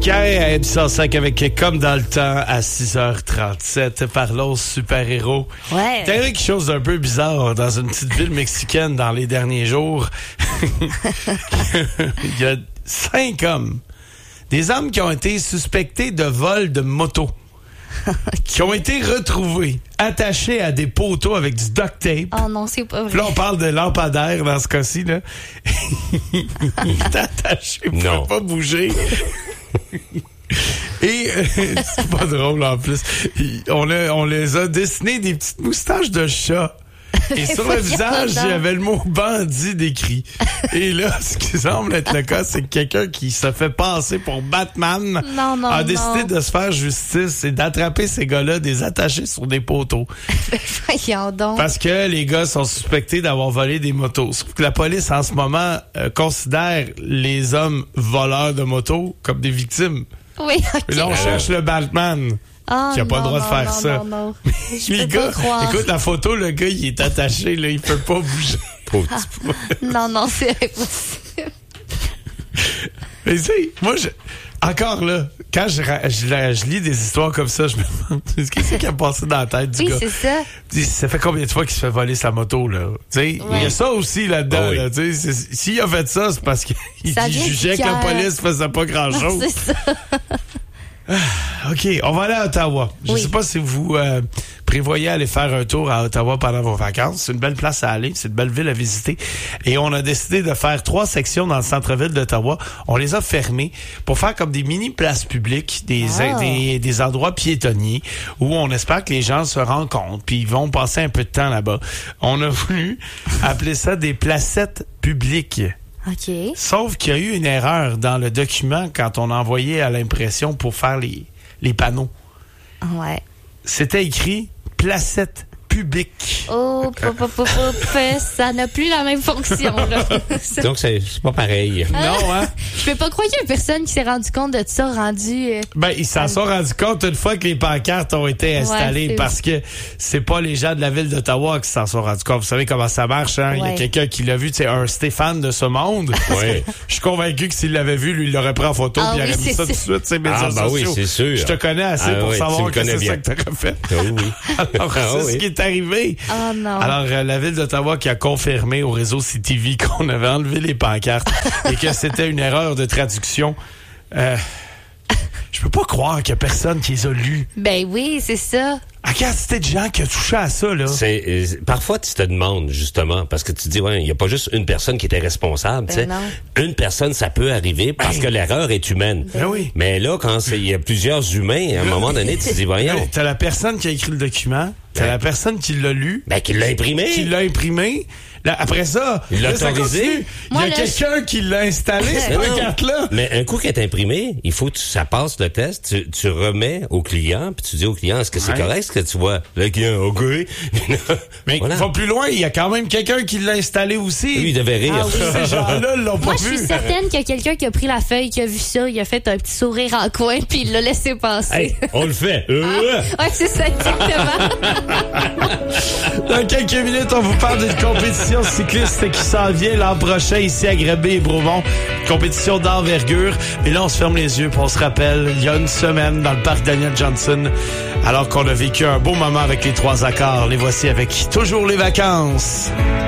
Jamaïcain à MC5 avec Comme dans le temps à 6h37. Parlons super-héros. Ouais. T'as quelque chose d'un peu bizarre dans une petite ville mexicaine dans les derniers jours. Il y a 5 hommes. Des hommes qui ont été suspectés de vol de moto. Qui ont été retrouvés attachés à des poteaux avec du duct tape. Oh non, c'est pas vrai. Puis là, on parle de lampadaire dans ce cas-ci, là. Il est attaché, il ne pouvait pas bouger. Et c'est pas drôle en plus. On les a dessiné des petites moustaches de chat. Et sur le visage, il y avait le mot bandit décrit. Et là, ce qui semble être le cas, c'est que quelqu'un qui se fait passer pour Batman a décidé de se faire justice et d'attraper ces gars-là, de les attacher sur des poteaux. Voyons donc. Parce que les gars sont suspectés d'avoir volé des motos. Sauf que la police, en ce moment, considère les hommes voleurs de motos comme des victimes. Oui, OK. Et là, on cherche le Batman. Qui a pas le droit de faire ça. Non. Les gars, écoute la photo, le gars, il est attaché, là, il peut pas bouger. Non, c'est impossible. Mais tu sais, moi, encore là, quand je lis des histoires comme ça, je me demande qu'est-ce qui a passé dans la tête du gars. Oui, c'est ça. Ça fait combien de fois qu'il se fait voler sa moto, là? Tu sais, il y a ça aussi là-dedans, là. Tu sais, s'il a fait ça, c'est parce qu'il jugeait que la police faisait pas grand-chose. C'est ça. OK, on va aller à Ottawa. Je sais pas si vous prévoyez aller faire un tour à Ottawa pendant vos vacances. C'est une belle place à aller, c'est une belle ville à visiter. Et on a décidé de faire 3 sections dans le centre-ville d'Ottawa. On les a fermées pour faire comme des mini-places publiques, des endroits piétonniers où on espère que les gens se rencontrent puis ils vont passer un peu de temps là-bas. On a voulu appeler ça des placettes publiques. OK. Sauf qu'il y a eu une erreur dans le document quand on a envoyé à l'impression pour faire les panneaux. Ouais. C'était écrit « placette publique ». Oh, ça n'a plus la même fonction, là. Donc, c'est pas pareil. Non, hein? Je peux pas croire qu'il y a une personne qui s'est rendu compte de ça, Ben, ils s'en sont rendus compte une fois que les pancartes ont été installées parce que c'est pas les gens de la ville d'Ottawa qui s'en sont rendus compte. Vous savez comment ça marche, hein? Il y a quelqu'un qui l'a vu, tu sais, un Stéphane de ce monde. Ouais. Je suis convaincu que s'il l'avait vu, lui, il l'aurait pris en photo puis il aurait mis ça tout de suite, ses médias sociaux. Oui, c'est sûr. Je te connais assez pour savoir que c'est ça que t'aurais fait. Oui. Alors, c'est ce qui est arrivé. Oh non. Alors, la ville d'Ottawa qui a confirmé au réseau CTV qu'on avait enlevé les pancartes et que c'était une erreur de traduction. Je peux pas croire qu'il y a personne qui les a lus. Ben oui, c'est ça. À quelle quantité de gens qui a touché à ça, là? Parfois, tu te demandes, justement, parce que tu te dis, il n'y a pas juste une personne qui était responsable, tu sais. Une personne, ça peut arriver parce que l'erreur est humaine. Ben oui. Mais là, quand il y a plusieurs humains, à un moment donné, tu te dis, voyons. T'as la personne qui a écrit le document, t'as la personne qui l'a lu. Ben, qui l'a imprimé. Là, après ça, il l'a autorisé. Il y a quelqu'un qui l'a installé, cette pancarte-là. Mais un coup qu'elle est imprimée, il faut que ça passe le test, tu remets au client, puis tu dis au client, est-ce que c'est correct ce que tu vois? Le client, OK. Mais il va plus loin, il y a quand même quelqu'un qui l'a installé aussi. Lui, il devait rire. Ces gens-là l'ont pas vu. Moi, je suis certaine qu'il y a quelqu'un qui a pris la feuille, qui a vu ça, il a fait un petit sourire en coin, puis il l'a laissé passer. Hey, on le fait. Ouais, c'est ça, exactement. Dans quelques minutes, on vous parle d'une compétition cycliste qui s'en vient l'an prochain ici à Gréby et Bromont. Compétition d'envergure. Et là, on se ferme les yeux puis on se rappelle, il y a une semaine dans le parc Daniel Johnson, alors qu'on a vécu un beau moment avec les 3 accords. Les voici avec Toujours les vacances.